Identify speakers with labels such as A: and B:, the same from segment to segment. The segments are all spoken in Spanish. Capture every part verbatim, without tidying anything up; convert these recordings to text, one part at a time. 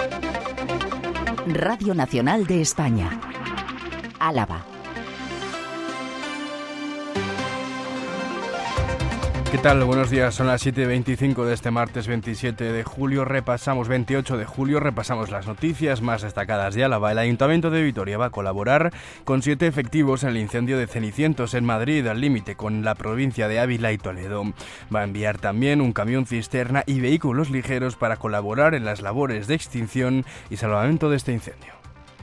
A: Radio Nacional de España. Álava.
B: ¿Qué tal? Buenos días, son las siete y veinticinco de este martes veintisiete de julio, repasamos veintiocho de julio, repasamos las noticias más destacadas de Álava. El Ayuntamiento de Vitoria va a colaborar con siete efectivos en el incendio de Cenicientos en Madrid, al límite con la provincia de Ávila y Toledo. Va a enviar también un camión cisterna y vehículos ligeros para colaborar en las labores de extinción y salvamento de este incendio.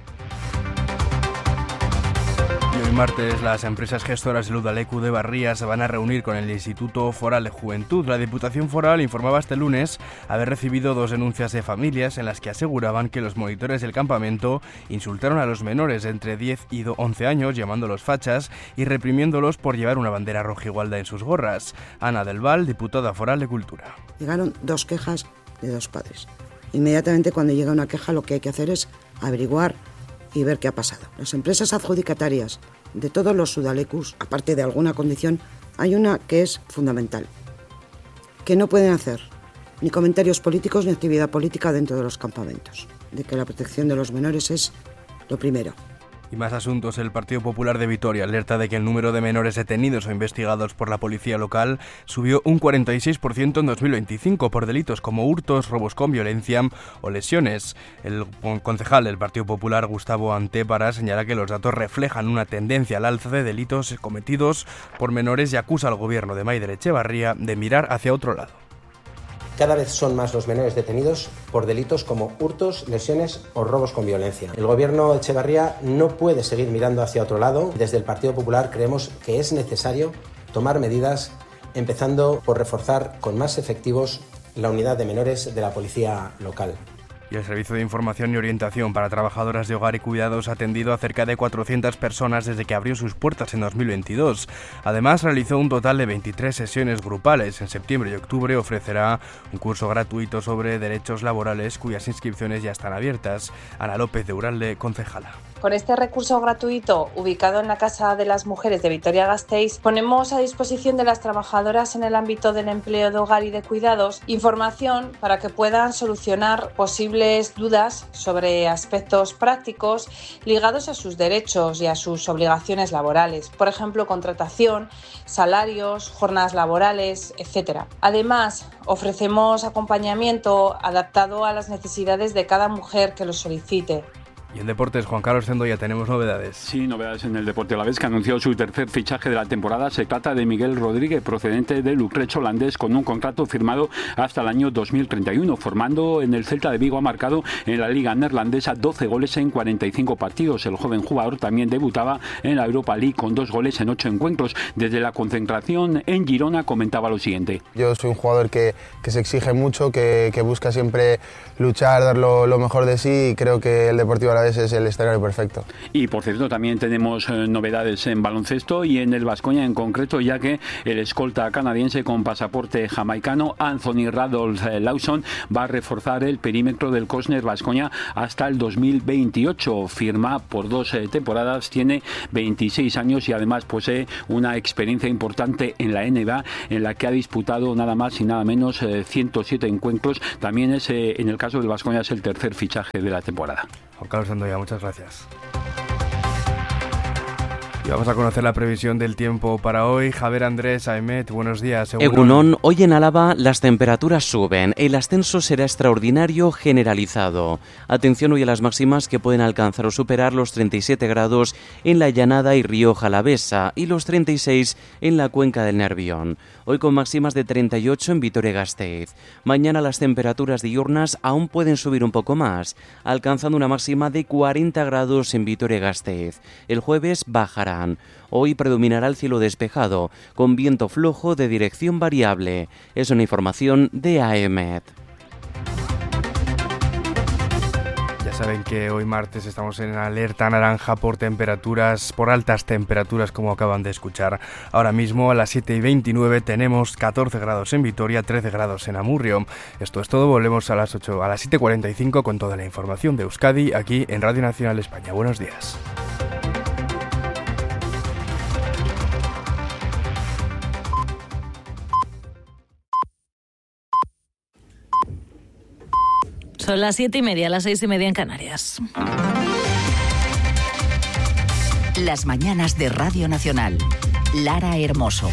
B: Hoy martes, las empresas gestoras del Udalecu de Barría se van a reunir con el Instituto Foral de Juventud. La Diputación Foral informaba este lunes haber recibido dos denuncias de familias en las que aseguraban que los monitores del campamento insultaron a los menores de entre diez y once años, llamándolos fachas y reprimiéndolos por llevar una bandera rojigualda en sus gorras. Ana del Val, diputada foral de Cultura.
C: Llegaron dos quejas de dos padres. Inmediatamente cuando llega una queja lo que hay que hacer es averiguar y ver qué ha pasado. Las empresas adjudicatarias de todos los Udalecus, aparte de alguna condición, hay una que es fundamental, que no pueden hacer ni comentarios políticos ni actividad política dentro de los campamentos, de que la protección de los menores es lo primero.
B: Y más asuntos. El Partido Popular de Vitoria alerta de que el número de menores detenidos o investigados por la policía local subió un cuarenta y seis por ciento en dos mil veinticinco por delitos como hurtos, robos con violencia o lesiones. El concejal del Partido Popular, Gustavo Antépara, señala que los datos reflejan una tendencia al alza de delitos cometidos por menores y acusa al gobierno de Maider Etxebarria de mirar hacia otro lado.
D: Cada vez son más los menores detenidos por delitos como hurtos, lesiones o robos con violencia. El gobierno de Etxebarria no puede seguir mirando hacia otro lado. Desde el Partido Popular creemos que es necesario tomar medidas, empezando por reforzar con más efectivos la unidad de menores de la policía local.
B: Y el Servicio de Información y Orientación para Trabajadoras de Hogar y Cuidados ha atendido a cerca de cuatrocientas personas desde que abrió sus puertas en dos mil veintidós. Además, realizó un total de veintitrés sesiones grupales. En septiembre y octubre ofrecerá un curso gratuito sobre derechos laborales cuyas inscripciones ya están abiertas. Ana López de Uralde, concejala.
E: Con este recurso gratuito, ubicado en la Casa de las Mujeres de Vitoria-Gasteiz, ponemos a disposición de las trabajadoras en el ámbito del empleo de hogar y de cuidados información para que puedan solucionar posibles dudas sobre aspectos prácticos ligados a sus derechos y a sus obligaciones laborales, por ejemplo, contratación, salarios, jornadas laborales, etcétera. Además, ofrecemos acompañamiento adaptado a las necesidades de cada mujer que lo solicite.
B: Y en deportes, Juan Carlos Cendo, ya tenemos novedades.
F: Sí, novedades en el deporte alavés, que anunció su tercer fichaje de la temporada. Se trata de Miguel Rodríguez, procedente del Utrecht holandés, con un contrato firmado hasta el año dos mil treinta y uno. Formando en el Celta de Vigo, ha marcado en la liga neerlandesa doce goles en cuarenta y cinco partidos. El joven jugador también debutaba en la Europa League con dos goles en ocho encuentros. Desde la concentración en Girona comentaba lo siguiente.
G: Yo soy un jugador que, que se exige mucho, que, que busca siempre luchar, dar lo, lo mejor de sí, y creo que el Deportivo Alavés es el escenario perfecto.
F: Y por cierto, también tenemos eh, novedades en baloncesto y en el Baskonia en concreto, ya que el escolta canadiense con pasaporte jamaicano, Anthony Randolph Lawson, va a reforzar el perímetro del Cosner Baskonia hasta el dos mil veintiocho. Firma por dos eh, temporadas, tiene veintiséis años y además posee una experiencia importante en la N B A, en la que ha disputado nada más y nada menos eh, ciento siete encuentros. También es, eh, en el caso del Baskonia, es el tercer fichaje de la temporada.
B: Juan Carlos Sandoya, muchas gracias. Y vamos a conocer la previsión del tiempo para hoy. Javier Andrés, Aimet, buenos días.
H: Egunon, hoy en Álava las temperaturas suben. El ascenso será extraordinario generalizado. Atención hoy a las máximas, que pueden alcanzar o superar los treinta y siete grados en la Llanada y Rioja Alavesa y los treinta y seis en la cuenca del Nervión. Hoy con máximas de treinta y ocho en Vitoria-Gasteiz. Mañana las temperaturas diurnas aún pueden subir un poco más, alcanzando una máxima de cuarenta grados en Vitoria-Gasteiz. El jueves bajarán. Hoy predominará el cielo despejado, con viento flojo de dirección variable. Es una información de A E M E T.
B: Ya saben que hoy martes estamos en alerta naranja por temperaturas, por altas temperaturas, como acaban de escuchar. Ahora mismo a las siete y veintinueve tenemos catorce grados en Vitoria, trece grados en Amurrio. Esto es todo, volvemos a las ocho, a las siete y cuarenta y cinco con toda la información de Euskadi aquí en Radio Nacional España. Buenos días.
I: Son las siete y media, las seis y media en Canarias.
A: Las mañanas de Radio Nacional. Lara Hermoso.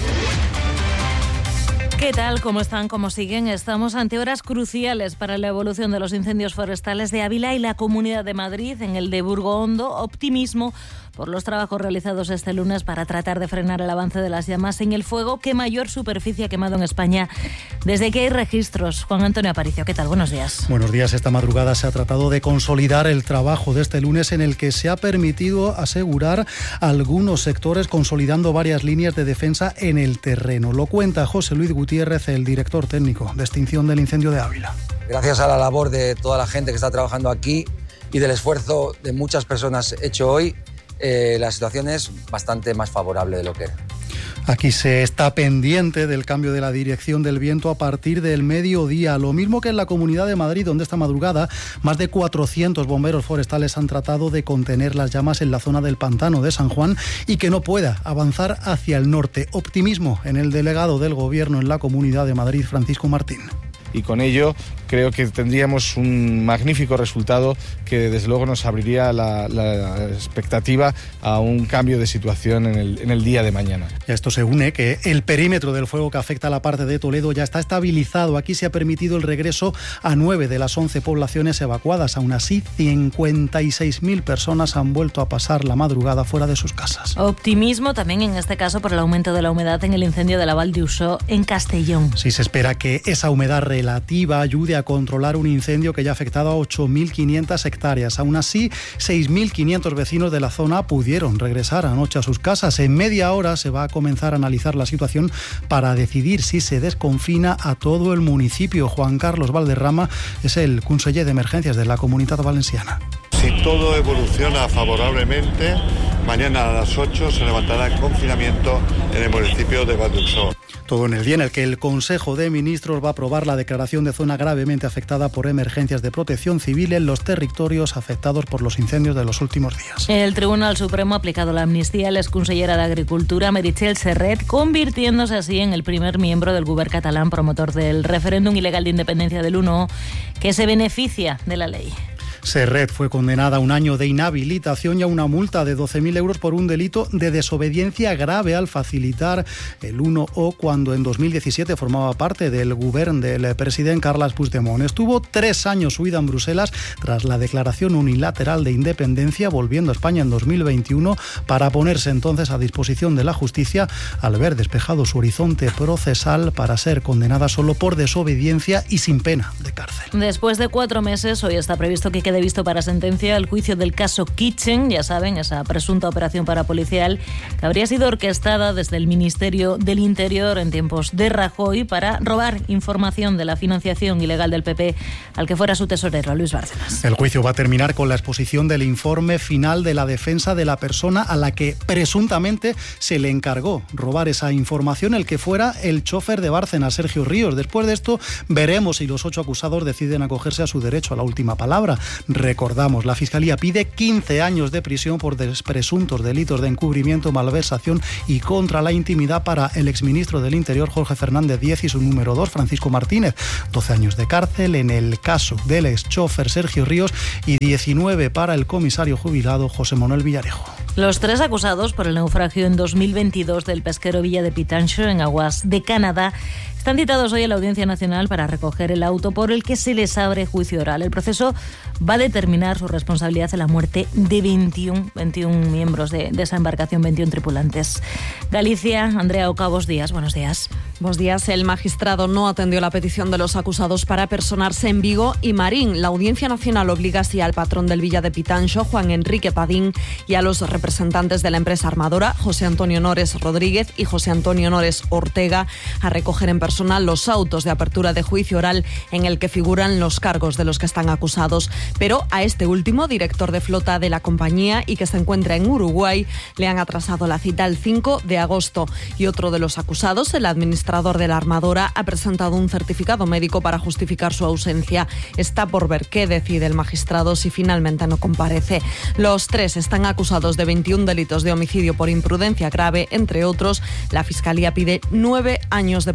I: ¿Qué tal? ¿Cómo están? ¿Cómo siguen? Estamos ante horas cruciales para la evolución de los incendios forestales de Ávila y la Comunidad de Madrid. En el de Burgo-Hondo, optimismo por los trabajos realizados este lunes para tratar de frenar el avance de las llamas en el fuego que mayor superficie ha quemado en España desde que hay registros. Juan Antonio Aparicio, ¿qué tal? Buenos días.
J: Buenos días. Esta madrugada se ha tratado de consolidar el trabajo de este lunes en el que se ha permitido asegurar algunos sectores consolidando varias líneas de defensa en el terreno. Lo cuenta José Luis Gutiérrez, el director técnico de extinción del incendio de Ávila.
K: Gracias a la labor de toda la gente que está trabajando aquí y del esfuerzo de muchas personas hecho hoy, Eh, la situación es bastante más favorable de lo que era.
J: Aquí se está pendiente del cambio de la dirección del viento a partir del mediodía, lo mismo que en la Comunidad de Madrid, donde esta madrugada más de cuatrocientos bomberos forestales han tratado de contener las llamas en la zona del pantano de San Juan y que no pueda avanzar hacia el norte. Optimismo en el delegado del Gobierno en la Comunidad de Madrid, Francisco Martín.
L: Y con ello creo que tendríamos un magnífico resultado que desde luego nos abriría la, la expectativa a un cambio de situación en el, en el día de mañana.
J: Y a esto se une que el perímetro del fuego que afecta a la parte de Toledo ya está estabilizado. Aquí se ha permitido el regreso a nueve de las once poblaciones evacuadas. Aún así, cincuenta y seis mil personas han vuelto a pasar la madrugada fuera de sus casas.
I: Optimismo también en este caso por el aumento de la humedad en el incendio de la Val d'Usó en Castellón.
J: Sí, se espera que esa humedad relativa ayude a controlar un incendio que ya ha afectado a ocho mil quinientas hectáreas. Aún así, seis mil quinientos vecinos de la zona pudieron regresar anoche a sus casas. En media hora se va a comenzar a analizar la situación para decidir si se desconfina a todo el municipio. Juan Carlos Valderrama es el conseller de emergencias de la Comunitat Valenciana.
M: Si todo evoluciona favorablemente, mañana a las ocho se levantará el confinamiento en el municipio de Val d'Usó.
J: Todo en el día en el que el Consejo de Ministros va a aprobar la declaración de zona gravemente afectada por emergencias de protección civil en los territorios afectados por los incendios de los últimos días.
I: El Tribunal Supremo ha aplicado la amnistía a la exconsellera de Agricultura, Meritxell Serret, convirtiéndose así en el primer miembro del Govern catalán promotor del referéndum ilegal de independencia del uno que se beneficia de la ley.
J: Serret fue condenada a un año de inhabilitación y a una multa de doce mil euros por un delito de desobediencia grave al facilitar el uno O cuando en dos mil diecisiete formaba parte del govern del presidente Carles Puigdemont. Estuvo tres años huida en Bruselas tras la declaración unilateral de independencia, volviendo a España en dos mil veintiuno para ponerse entonces a disposición de la justicia al ver despejado su horizonte procesal para ser condenada solo por desobediencia y sin pena de cárcel.
I: Después de cuatro meses, hoy está previsto que quede visto para sentencia el juicio del caso Kitchen, ya saben, esa presunta operación parapolicial que habría sido orquestada desde el Ministerio del Interior en tiempos de Rajoy para robar información de la financiación ilegal del P P al que fuera su tesorero, Luis Bárcenas.
J: El juicio va a terminar con la exposición del informe final de la defensa de la persona a la que presuntamente se le encargó robar esa información, el que fuera el chofer de Bárcenas, Sergio Ríos. Después de esto veremos si los ocho acusados deciden acogerse a su derecho a la última palabra. Recordamos, la Fiscalía pide quince años de prisión por presuntos delitos de encubrimiento, malversación y contra la intimidad para el exministro del Interior, Jorge Fernández Díez, y su número dos, Francisco Martínez. doce años de cárcel en el caso del ex chofer Sergio Ríos y diecinueve para el comisario jubilado José Manuel Villarejo.
I: Los tres acusados por el naufragio en dos mil veintidós del pesquero Villa de Pitancho en aguas de Canadá están citados hoy en la Audiencia Nacional para recoger el auto por el que se les abre juicio oral. El proceso va a determinar su responsabilidad en la muerte de veintiuno, veintiuno miembros de, de esa embarcación, veintiuno tripulantes. Galicia, Andrea Oca, buenos días. Buenos días.
N: Buenos días. El magistrado no atendió la petición de los acusados para personarse en Vigo y Marín. La Audiencia Nacional obliga así al patrón del Villa de Pitancho, Juan Enrique Padín, y a los representantes de la empresa armadora, José Antonio Nores Rodríguez y José Antonio Nores Ortega, a recoger en persona los autos de apertura de juicio oral en el que figuran los cargos de los que están acusados. Pero a este último, director de flota de la compañía y que se encuentra en Uruguay, le han atrasado la cita al cinco de agosto. Y otro de los acusados, el administrador de la armadora, ha presentado un certificado médico para justificar su ausencia. Está por ver qué decide el magistrado si finalmente no comparece. Los tres están acusados de veintiún delitos de homicidio por imprudencia grave, entre otros. La Fiscalía pide nueve años de prisión para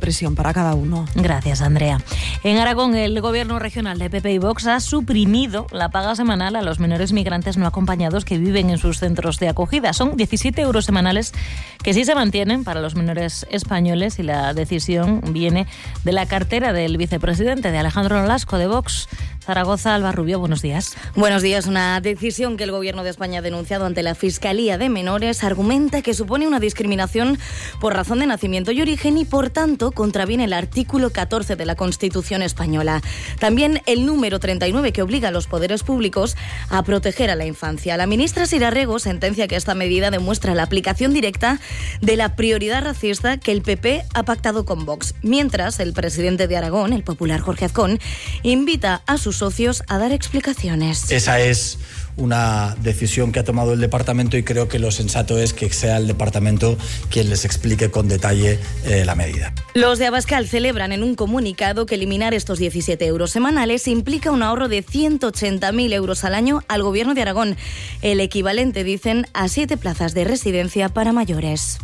N: para cada uno.
I: Gracias, Andrea. En Aragón, el gobierno regional de P P y Vox ha suprimido la paga semanal a los menores migrantes no acompañados que viven en sus centros de acogida. Son diecisiete euros semanales que sí se mantienen para los menores españoles y la decisión viene de la cartera del vicepresidente, de Alejandro Nolasco, de Vox. Zaragoza, Alba Rubio, buenos días.
O: Buenos días. Una decisión que el Gobierno de España ha denunciado ante la Fiscalía de Menores argumenta que supone una discriminación por razón de nacimiento y origen y, por tanto, contraviene el artículo catorce de la Constitución española. También el número treinta y nueve, que obliga a los poderes públicos a proteger a la infancia. La ministra Sira Rego sentencia que esta medida demuestra la aplicación directa de la prioridad racista que el P P ha pactado con Vox. Mientras, el presidente de Aragón, el popular Jorge Azcón, invita a sus socios a dar explicaciones.
P: Esa es una decisión que ha tomado el departamento y creo que lo sensato es que sea el departamento quien les explique con detalle eh, la medida.
O: Los de Abascal celebran en un comunicado que eliminar estos diecisiete euros semanales implica un ahorro de ciento ochenta mil euros al año al Gobierno de Aragón, el equivalente, dicen, a siete plazas de residencia para mayores.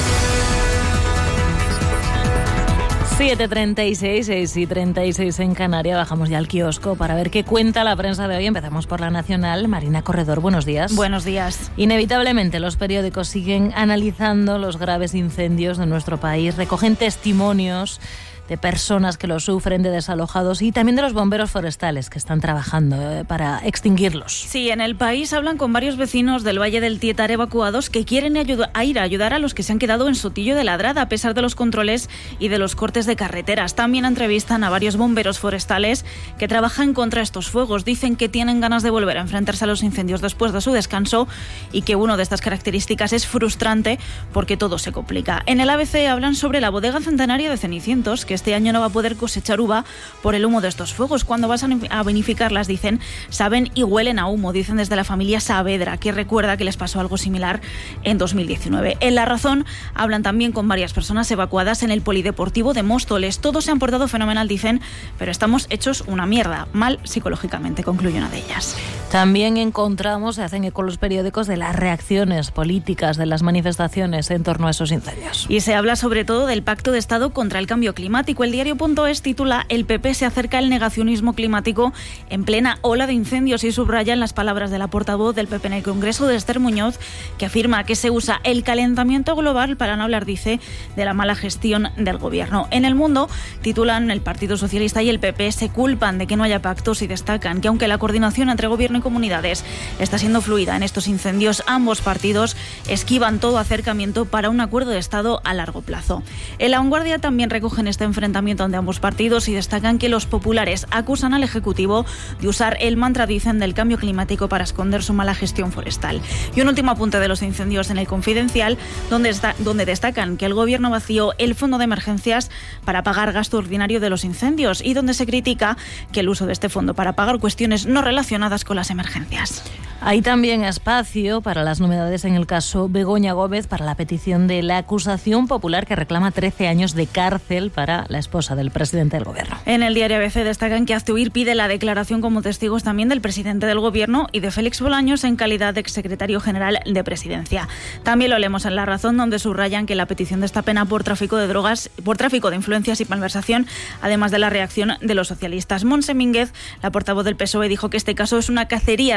I: siete treinta y seis, seis y treinta y seis en Canarias. Bajamos ya al kiosco para ver qué cuenta la prensa de hoy. Empezamos por La Nacional. Marina Corredor, buenos días.
Q: Buenos días.
I: Inevitablemente los periódicos siguen analizando los graves incendios de nuestro país. Recogen testimonios de personas que lo sufren, de desalojados y también de los bomberos forestales que están trabajando eh, para extinguirlos.
Q: Sí, en el país hablan con varios vecinos del Valle del Tietar evacuados que quieren ayuda, a ir a ayudar a los que se han quedado en Sotillo de Ladrada a pesar de los controles y de los cortes de carreteras. También entrevistan a varios bomberos forestales que trabajan contra estos fuegos. Dicen que tienen ganas de volver a enfrentarse a los incendios después de su descanso y que una de estas características es frustrante porque todo se complica. En el A B C hablan sobre la bodega centenaria de Cenicientos, que este año no va a poder cosechar uva por el humo de estos fuegos. Cuando vas a vinificarlas, dicen, saben y huelen a humo. Dicen desde la familia Saavedra, que recuerda que les pasó algo similar en dos mil diecinueve. En La Razón hablan también con varias personas evacuadas en el polideportivo de Móstoles. Todos se han portado fenomenal, dicen, pero estamos hechos una mierda, mal psicológicamente, concluye una de ellas.
I: También encontramos, se hacen eco los periódicos, de las reacciones políticas, de las manifestaciones en torno a esos incendios.
Q: Y se habla sobre todo del Pacto de Estado contra el Cambio Climático. El diario.es titula "El P P se acerca al negacionismo climático en plena ola de incendios" y subrayan las palabras de la portavoz del P P en el Congreso, de Esther Muñoz, que afirma que se usa el calentamiento global para no hablar, dice, de la mala gestión del gobierno. En El Mundo titulan "El Partido Socialista y el P P se culpan de que no haya pactos" y destacan que aunque la coordinación entre gobierno y comunidades está siendo fluida en estos incendios, ambos partidos esquivan todo acercamiento para un acuerdo de Estado a largo plazo. En La Vanguardia también recogen este enfrentamiento de ambos partidos y destacan que los populares acusan al Ejecutivo de usar el mantra, dicen, del cambio climático para esconder su mala gestión forestal. Y un último apunte de los incendios en El Confidencial, donde, está, donde destacan que el Gobierno vació el fondo de emergencias para pagar gasto ordinario de los incendios y donde se critica que el uso de este fondo para pagar cuestiones no relacionadas con las emergencias.
I: Hay también espacio para las novedades en el caso Begoña Gómez, para la petición de la acusación popular que reclama trece años de cárcel para la esposa del presidente del Gobierno.
Q: En el diario A B C destacan que Aztuir pide la declaración como testigos también del presidente del Gobierno y de Félix Bolaños en calidad de exsecretario general de Presidencia. También lo leemos en La Razón, donde subrayan que la petición de esta pena por tráfico de drogas, por tráfico de influencias y malversación, además de la reacción de los socialistas. Montse Mínguez, la portavoz del P S O E, dijo que este caso es una cacería